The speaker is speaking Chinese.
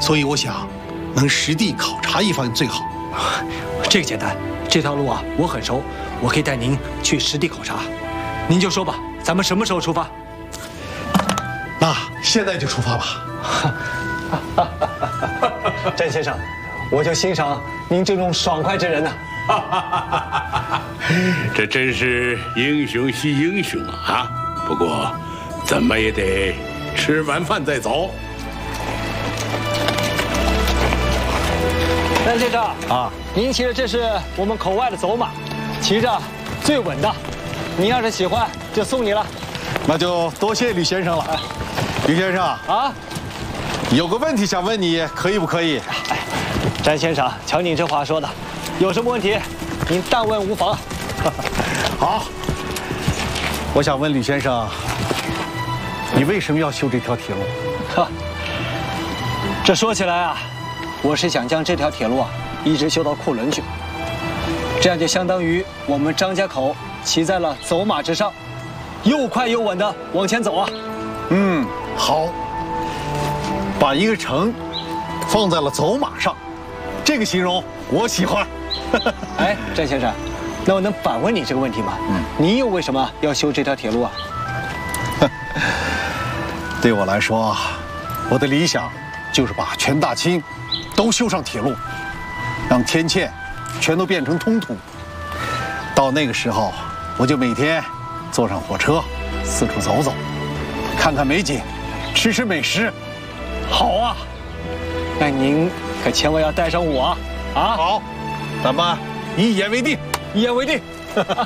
所以我想，能实地考察一番最好。 这个简单，这条路啊我很熟，我可以带您去实地考察。您就说吧，咱们什么时候出发？ 那现在就出发吧。 詹先生，我就欣赏您这种爽快之人呢。 这真是英雄惜英雄啊！不过，怎么也得吃完饭再走。 詹先生啊，您骑的这是我们口外的走马，骑着最稳的。您要是喜欢，就送你了。 那就多谢吕先生了。吕先生啊， 有个问题想问你，可以不可以？ 哎，詹先生，瞧你这话说的，有什么问题，您但问无妨。 好，我想问吕先生，你为什么要修这条铁路？ 哈，这说起来啊，我是想将这条铁路啊一直修到库伦去，这样就相当于我们张家口骑在了走马之上，又快又稳的往前走啊。 嗯，好，把一个城放在了走马上，这个形容我喜欢。 哎，詹先生，那我能反问你这个问题吗？您又为什么要修这条铁路啊？ 对我来说，我的理想就是把全大清都修上铁路，让天堑全都变成通途。到那个时候，我就每天坐上火车，四处走走，看看美景，吃吃美食。 好啊，那您可千万要带上我啊！ 好，咱们一言为定， 一言为定。